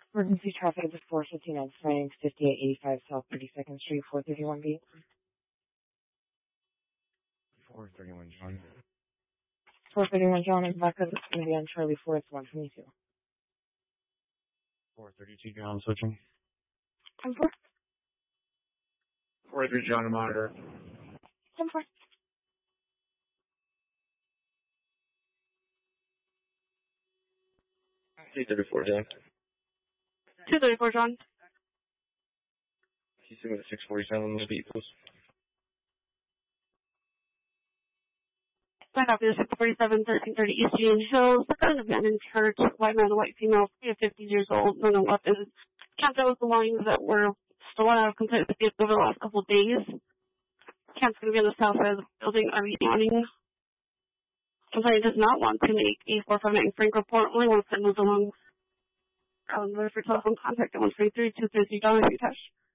Emergency traffic is 459 Frank, 5885 South 32nd Street, 431B. 431 John. 431 John is back up. It's going to be on Charlie 4, it's 122. 432 John, switching. 10-4. 43 John, monitor. 10-4. 234 John. 234 John. He's doing 647 the beat, please. Back up to 647, 1330 East Union Hills. An abandoned church, white man, white female, 3 to 50 years old, no weapons. Can't tell us the belongings that were stolen out of complaint with the over the last couple of days. Camp's going to be on the south side of the building, RV awning. Complainant does not want to make a 459 Frank report, only wants to move along. For telephone contact at 133-230 $, if you touch.